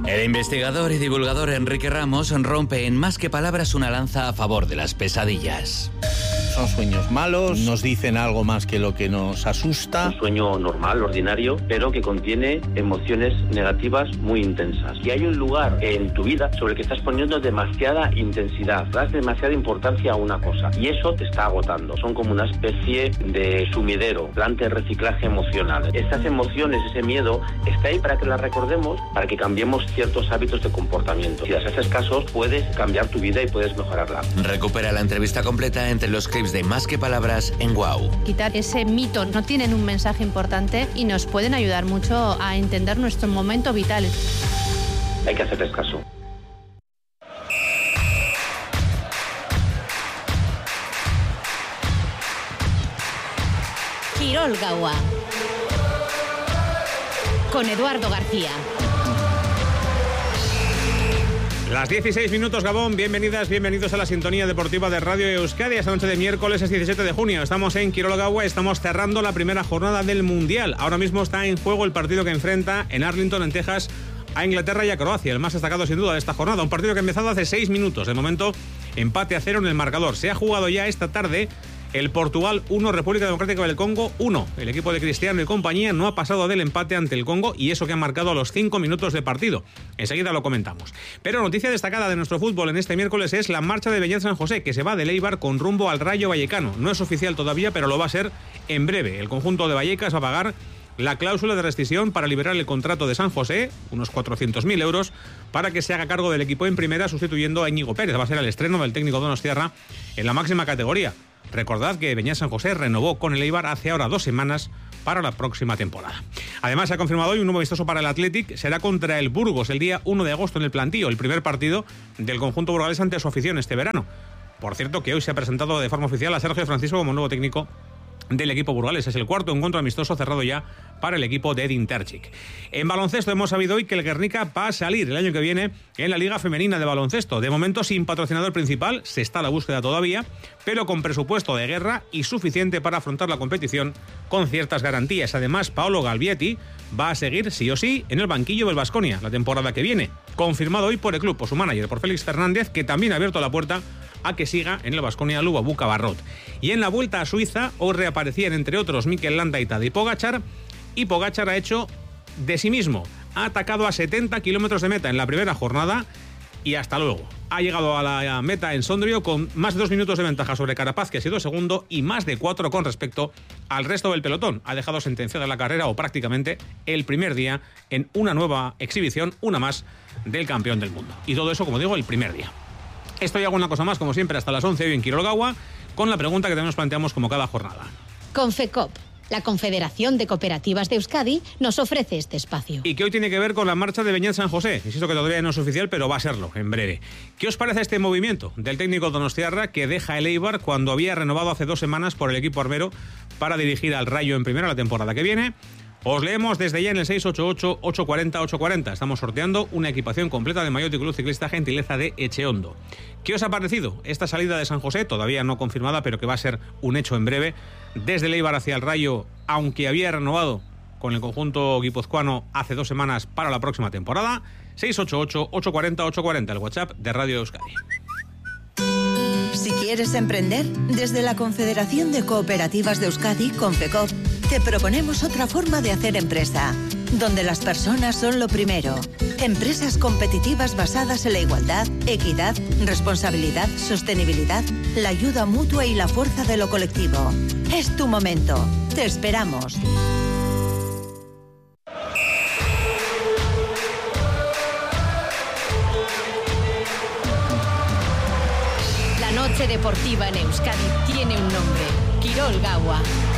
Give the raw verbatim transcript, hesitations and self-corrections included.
El investigador y divulgador Enrique Ramos rompe en Más que Palabras una lanza a favor de las pesadillas. Son sueños malos, nos dicen algo más que lo que nos asusta. Un sueño normal, ordinario, pero que contiene emociones negativas muy intensas. Y hay un lugar en tu vida sobre el que estás poniendo demasiada intensidad, das demasiada importancia a una cosa, y eso te está agotando. Son como una especie de sumidero, planta de reciclaje emocional. Estas emociones, ese miedo, está ahí para que las recordemos, para que cambiemos ciertos hábitos de comportamiento. Si las haces caso, puedes cambiar tu vida y puedes mejorarla. Recupera la entrevista completa entre los clips de Más que Palabras en Guau. Quitar ese mito, no tienen un mensaje importante y nos pueden ayudar mucho a entender nuestro momento vital. Hay que hacerles caso. Quirol Gaua con Eduardo García. Las dieciséis minutos, Gabón, bienvenidas, bienvenidos a la sintonía deportiva de Radio Euskadi. Esta noche de miércoles es diecisiete de junio, estamos en Quirol Gaua, estamos cerrando la primera jornada del Mundial. Ahora mismo está en juego el partido que enfrenta en Arlington, en Texas, a Inglaterra y a Croacia, el más destacado sin duda de esta jornada. Un partido que ha empezado hace seis minutos, de momento empate a cero en el marcador. Se ha jugado ya esta tarde el Portugal uno, República Democrática del Congo uno. El equipo de Cristiano y compañía no ha pasado del empate ante el Congo, y eso que han marcado a los cinco minutos de partido. Enseguida lo comentamos. Pero noticia destacada de nuestro fútbol en este miércoles es la marcha de Beñat San José, que se va del Eibar con rumbo al Rayo Vallecano. No es oficial todavía, pero lo va a ser en breve. El conjunto de Vallecas va a pagar la cláusula de rescisión para liberar el contrato de San José, unos cuatrocientos mil euros, para que se haga cargo del equipo en primera, sustituyendo a Íñigo Pérez. Va a ser el estreno del técnico donostiarra en la máxima categoría. Recordad que Beñat San José renovó con el Eibar hace ahora dos semanas para la próxima temporada. Además, se ha confirmado hoy un nuevo amistoso para el Athletic. Será contra el Burgos el día uno de agosto en el Plantío, el primer partido del conjunto burgalés ante su afición este verano. Por cierto, que hoy se ha presentado de forma oficial a Sergio Francisco como nuevo técnico del equipo burgalés. Es el cuarto encuentro amistoso cerrado ya para el equipo de Edin Terzic. En baloncesto hemos sabido hoy que el Guernica va a salir el año que viene en la Liga Femenina de Baloncesto. De momento sin patrocinador principal, se está a la búsqueda todavía, pero con presupuesto de guerra y suficiente para afrontar la competición con ciertas garantías. Además, Paolo Galvietti va a seguir sí o sí en el banquillo del Baskonia la temporada que viene. Confirmado hoy por el club, por su manager, por Félix Fernández, que también ha abierto la puerta a que siga en el Baskonia Lubabuca Barrot. Y en la vuelta a Suiza, hoy reaparecían entre otros Mikel Landa y Tadej Pogačar, y Pogačar ha hecho de sí mismo. Ha atacado a setenta kilómetros de meta en la primera jornada y hasta luego. Ha llegado a la meta en Sondrio con más de dos minutos de ventaja sobre Carapaz, que ha sido segundo, y más de cuatro con respecto al resto del pelotón. Ha dejado sentenciada la carrera, o prácticamente el primer día, en una nueva exhibición, una más, del campeón del mundo. Y todo eso, como digo, el primer día. Esto y alguna cosa más, como siempre, hasta las once hoy en Quirol Gaua, con la pregunta que también nos planteamos como cada jornada. Confecop, la Confederación de Cooperativas de Euskadi, nos ofrece este espacio. Y que hoy tiene que ver con la marcha de Beñat San José. Insisto que todavía no es oficial, pero va a serlo en breve. ¿Qué os parece este movimiento del técnico donostiarra, que deja el Eibar cuando había renovado hace dos semanas por el equipo armero para dirigir al Rayo en primera la temporada que viene? Os leemos desde ya en el seis ocho ocho, ocho cuatro cero, ocho cuatro cero. Estamos sorteando una equipación completa de maillot y club ciclista gentileza de Echeondo. ¿Qué os ha parecido esta salida de San José? Todavía no confirmada, pero que va a ser un hecho en breve. Desde el Eibar hacia el Rayo, aunque había renovado con el conjunto guipuzcoano hace dos semanas para la próxima temporada. seis ocho ocho, ocho cuatro cero, ocho cuatro cero, el WhatsApp de Radio Euskadi. Si quieres emprender, desde la Confederación de Cooperativas de Euskadi, Confecop, te proponemos otra forma de hacer empresa, donde las personas son lo primero. Empresas competitivas basadas en la igualdad, equidad, responsabilidad, sostenibilidad, la ayuda mutua y la fuerza de lo colectivo. Es tu momento. Te esperamos. La noche deportiva en Euskadi tiene un nombre: Quirol Gaua.